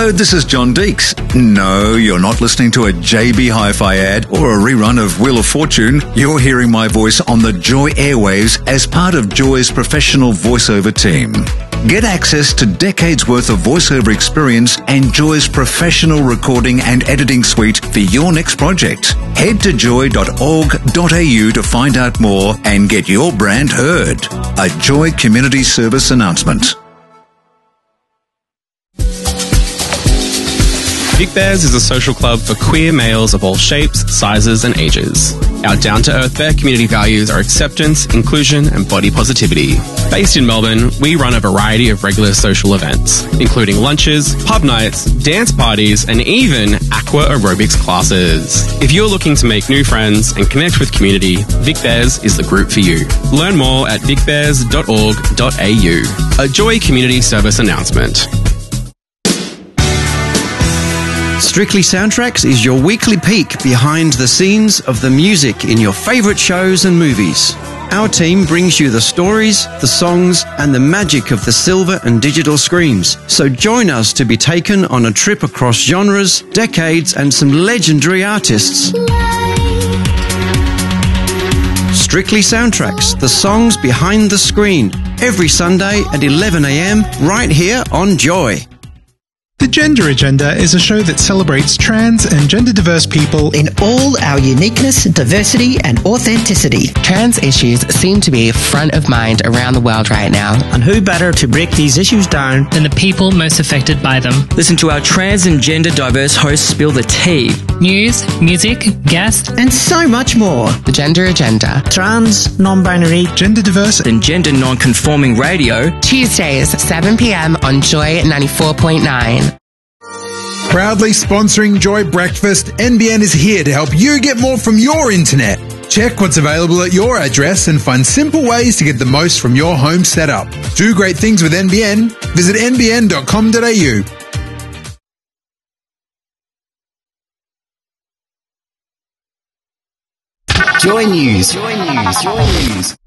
Hello, this is John Deeks. No, you're not listening to a JB Hi-Fi ad or a rerun of Wheel of Fortune. You're hearing my voice on the Joy airwaves as part of Joy's professional voiceover team. Get access to decades worth of voiceover experience and Joy's professional recording and editing suite for your next project. Head to joy.org.au to find out more and get your brand heard. A Joy Community Service announcement. Vic Bears is a social club for queer males of all shapes, sizes and ages. Our down-to-earth Bear community values are acceptance, inclusion and body positivity. Based in Melbourne, we run a variety of regular social events, including lunches, pub nights, dance parties and even aqua aerobics classes. If you're looking to make new friends and connect with community, Vic Bears is the group for you. Learn more at vicbears.org.au. A Joy Community Service announcement. Strictly Soundtracks is your weekly peek behind the scenes of the music in your favourite shows and movies. Our team brings you the stories, the songs, and the magic of the silver and digital screens. So join us to be taken on a trip across genres, decades, and some legendary artists. Strictly Soundtracks, the songs behind the screen, every Sunday at 11 a.m. right here on Joy. The Gender Agenda is a show that celebrates trans and gender-diverse people in all our uniqueness, diversity and authenticity. Trans issues seem to be front of mind around the world right now. And who better to break these issues down than the people most affected by them? Listen to our trans and gender-diverse hosts spill the tea. News, music, guests, and so much more. The Gender Agenda. Trans, non-binary, gender-diverse and gender non-conforming radio. Tuesdays, 7 p.m. on Joy 94.9. Proudly sponsoring Joy Breakfast, NBN is here to help you get more from your internet. Check what's available at your address and find simple ways to get the most from your home setup. Do great things with NBN. Visit nbn.com.au. Joy News. Joy News. Joy News.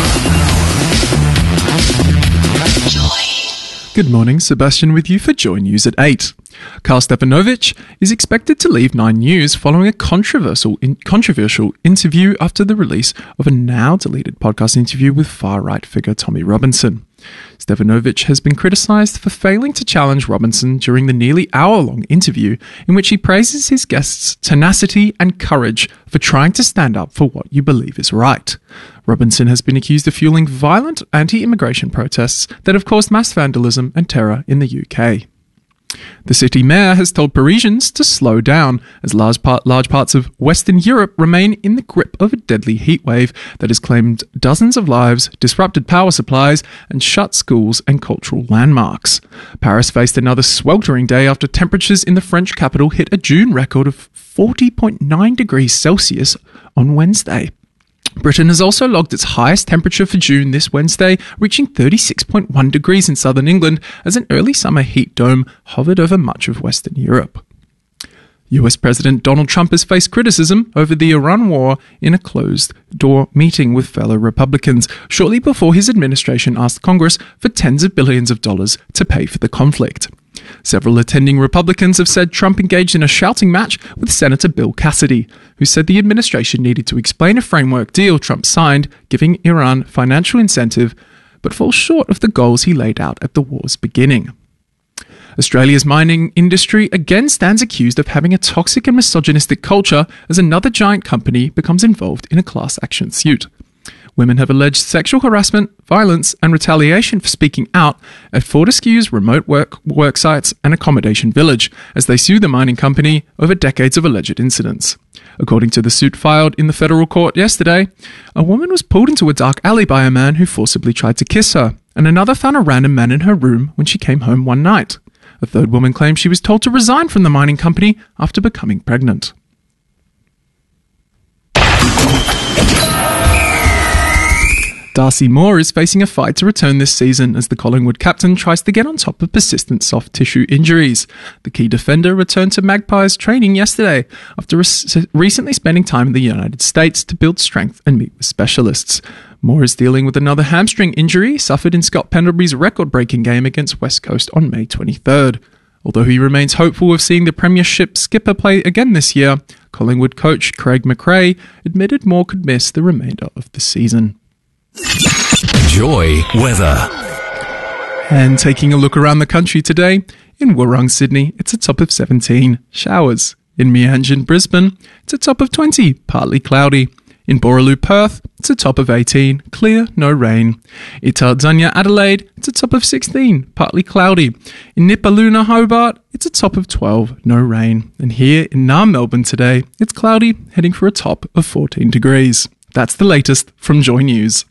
Joy. Good morning, Sebastian with you for Joy News at 8. Karl Stefanovic is expected to leave Nine News following a controversial interview after the release of a now-deleted podcast interview with far-right figure Tommy Robinson. Stefanovic has been criticised for failing to challenge Robinson during the nearly hour-long interview in which he praises his guests' tenacity and courage for trying to stand up for what you believe is right. Robinson has been accused of fueling violent anti-immigration protests that have caused mass vandalism and terror in the UK. The city mayor has told Parisians to slow down as large parts of Western Europe remain in the grip of a deadly heatwave that has claimed dozens of lives, disrupted power supplies, and shut schools and cultural landmarks. Paris faced another sweltering day after temperatures in the French capital hit a June record of 40.9 degrees Celsius on Wednesday. Britain has also logged its highest temperature for June this Wednesday, reaching 36.1 degrees in southern England as an early summer heat dome hovered over much of Western Europe. US President Donald Trump has faced criticism over the Iran war in a closed-door meeting with fellow Republicans shortly before his administration asked Congress for tens of billions of dollars to pay for the conflict. Several attending Republicans have said Trump engaged in a shouting match with Senator Bill Cassidy, who said the administration needed to explain a framework deal Trump signed, giving Iran financial incentive, but falls short of the goals he laid out at the war's beginning. Australia's mining industry again stands accused of having a toxic and misogynistic culture as another giant company becomes involved in a class action suit. Women have alleged sexual harassment, violence, and retaliation for speaking out at Fortescue's remote work sites and accommodation village as they sue the mining company over decades of alleged incidents. According to the suit filed in the federal court yesterday, a woman was pulled into a dark alley by a man who forcibly tried to kiss her, and another found a random man in her room when she came home one night. A third woman claimed she was told to resign from the mining company after becoming pregnant. Darcy Moore is facing a fight to return this season as the Collingwood captain tries to get on top of persistent soft tissue injuries. The key defender returned to Magpies training yesterday after recently spending time in the United States to build strength and meet with specialists. Moore is dealing with another hamstring injury suffered in Scott Pendlebury's record-breaking game against West Coast on May 23rd. Although he remains hopeful of seeing the Premiership skipper play again this year, Collingwood coach Craig McRae admitted Moore could miss the remainder of the season. Joy weather. And taking a look around the country today, in Woorong, Sydney, it's a top of 17, showers. In Meanjin, Brisbane, it's a top of 20, partly cloudy. In Borroloo, Perth, it's a top of 18, clear, no rain. Itardania, Adelaide, it's a top of 16, partly cloudy. In Nipaluna, Hobart, it's a top of 12, no rain. And here in Naarm, Melbourne today, it's cloudy, heading for a top of 14 degrees. That's the latest from Joy News.